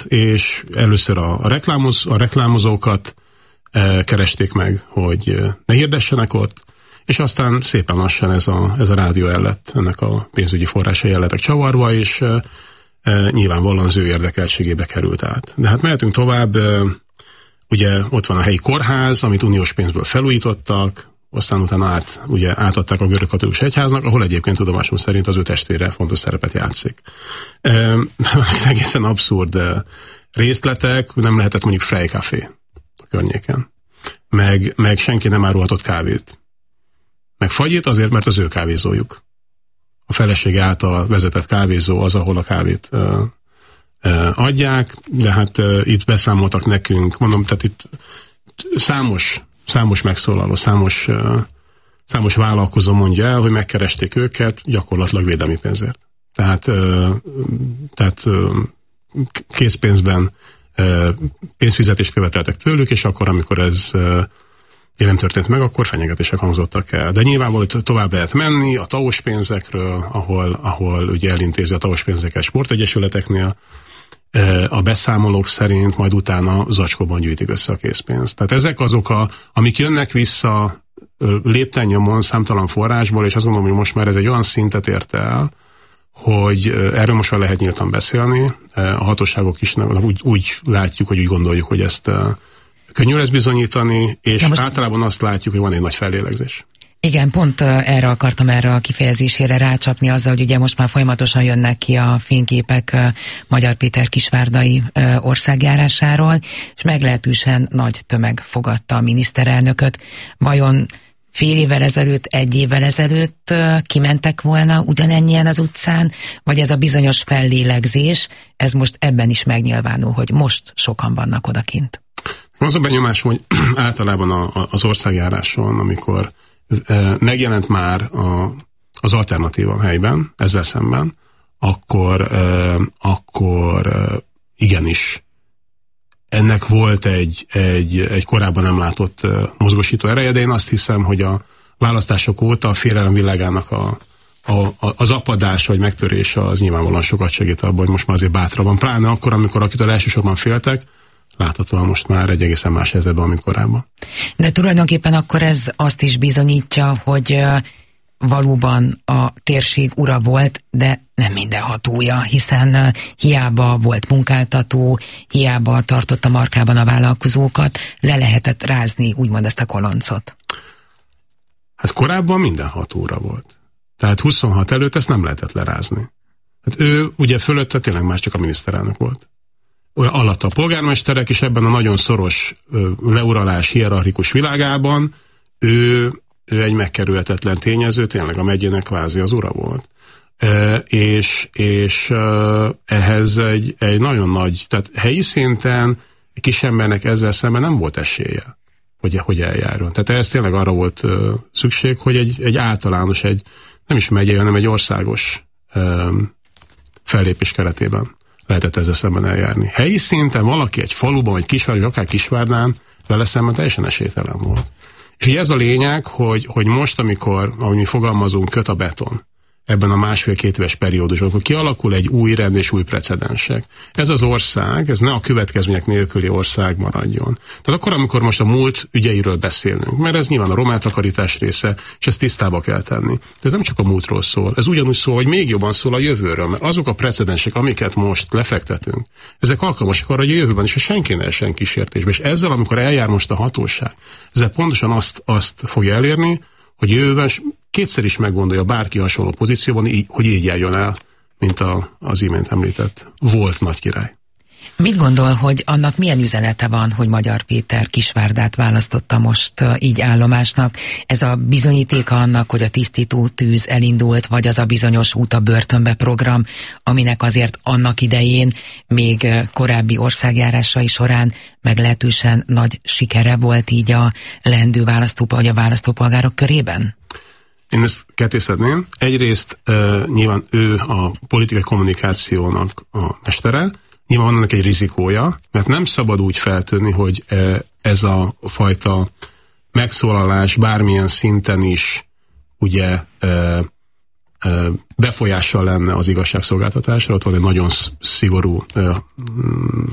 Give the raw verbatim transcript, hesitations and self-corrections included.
és először a, a, reklámoz, a reklámozókat e, keresték meg, hogy ne hirdessenek ott, és aztán szépen lassan ez a, ez a rádió el lett, ennek a pénzügyi forrásai el lettek csavarva, és e, e, nyilvánvalóan az ő érdekeltségébe került át. De hát mehetünk tovább, e, ugye ott van a helyi kórház, amit uniós pénzből felújítottak, aztán utána át, ugye, átadták a görög katolikus egyháznak, ahol egyébként tudomásom szerint az ő testvére fontos szerepet játszik. E, egészen abszurd részletek, nem lehetett mondjuk Frejkafé a környéken. Meg, meg senki nem árulhatott kávét. Meg fagyit azért, mert az ő kávézójuk. A felesége által vezetett kávézó az, ahol a kávét ö, ö, adják, de hát ö, itt beszámoltak nekünk, mondom, tehát itt számos számos megszólaló, számos, uh, számos vállalkozó mondja el, hogy megkeresték őket gyakorlatilag védelmi pénzért. Tehát, uh, tehát uh, készpénzben uh, pénzfizetést követeltek tőlük, és akkor, amikor ez uh, nem történt meg, akkor fenyegetések hangzottak el. De nyilvánvalóan tovább lehet menni a tavos pénzekről, ahol, ahol ugye elintézi a tavos pénzeket sportegyesületeknél, a beszámolók szerint majd utána zacskóban gyűjtik össze a készpénzt. Tehát ezek azok, a, amik jönnek vissza lépten nyomon számtalan forrásból, és azt gondolom, hogy most már ez egy olyan szintet ért el, hogy erről most már lehet nyíltan beszélni. A hatóságok is úgy, úgy látjuk, hogy úgy gondoljuk, hogy ezt könnyű lesz bizonyítani, és most általában azt látjuk, hogy van egy nagy fellélegzés. Igen, pont erre akartam erre a kifejezésére rácsapni azzal, hogy ugye most már folyamatosan jönnek ki a fényképek Magyar Péter kisvárdai országjárásáról, és meglehetősen nagy tömeg fogadta a miniszterelnököt. Vajon fél évvel ezelőtt, egy évvel ezelőtt kimentek volna ugyanennyien az utcán, vagy ez a bizonyos fellélegzés, ez most ebben is megnyilvánul, hogy most sokan vannak odakint? Az a benyomásom, hogy általában a, a, az országjáráson, amikor megjelent már a, az alternatíva helyben, ezzel szemben, akkor, eh, akkor eh, igenis ennek volt egy, egy, egy korábban nem látott eh, mozgósító ereje, de én azt hiszem, hogy a választások óta a félelem világának a, a, az apadása vagy megtörése az nyilvánvalóan sokat segít abban, hogy most már azért bátrabban, pláne akkor, amikor akitől elsősorban féltek, láthatóan most már egy egészen más helyzetben, mint korábban. De tulajdonképpen akkor ez azt is bizonyítja, hogy valóban a térség ura volt, de nem mindenhatója, hiszen hiába volt munkáltató, hiába tartotta markában a vállalkozókat, le lehetett rázni, úgymond ezt a koloncot. Hát korábban mindenhatóra volt. Tehát huszonhat előtt ezt nem lehetett lerázni. Hát ő ugye fölötte tényleg már csak a miniszterelnök volt. Alatt a polgármesterek, és ebben a nagyon szoros leuralás hierarchikus világában ő, ő egy megkerülhetetlen tényező, tényleg a megyének kvázi az ura volt. E, és és e, ehhez egy, egy nagyon nagy, tehát helyi szinten egy kis embernek ezzel szemben nem volt esélye, hogy, hogy eljárjon. Tehát ez tényleg arra volt e, szükség, hogy egy, egy általános, egy nem is megyei, hanem egy országos e, fellépés keretében lehetett ezzel szemben eljárni. Helyi szinten valaki egy faluban, vagy kisvárosban, akár Kisvárdán vele szemben teljesen esélytelen volt. És így ez a lényeg, hogy, hogy most, amikor, ahogy mi fogalmazunk, köt a beton ebben a másfél-két éves periódusban, akkor kialakul egy új rend és új precedensek. Ez az ország, ez ne a következmények nélküli ország maradjon. Tehát akkor, amikor most a múlt ügyeiről beszélünk, mert ez nyilván a romántakarítás része, és ezt tisztába kell tenni. De ez nem csak a múltról szól, ez ugyanúgy szól, hogy még jobban szól a jövőről, mert azok a precedensek, amiket most lefektetünk, ezek alkalmasak arra, hogy a jövőben is senki ne essen kísértésbe. És ezzel, amikor eljár most a hatóság, ezzel pontosan azt, azt fogja elérni, hogy jövőben kétszer is meggondolja bárki hasonló pozícióban, így, hogy így járjon el, mint a, az imént említett volt nagy király. Mit gondol, hogy annak milyen üzenete van, hogy Magyar Péter Kisvárdát választotta most uh, így állomásnak? Ez a bizonyítéka annak, hogy a tisztító tűz elindult, vagy az a bizonyos út a börtönbe program, aminek azért annak idején, még uh, korábbi országjárásai során meglehetősen nagy sikere volt így a leendő választó, vagy a választópolgárok körében? Én ezt kettészedném. Egyrészt uh, nyilván ő a politikai kommunikációnak a mestere, nyilván van ennek egy rizikója, mert nem szabad úgy feltűnni, hogy ez a fajta megszólalás bármilyen szinten is ugye befolyással lenne az igazságszolgáltatásra. Ott van egy nagyon szigorú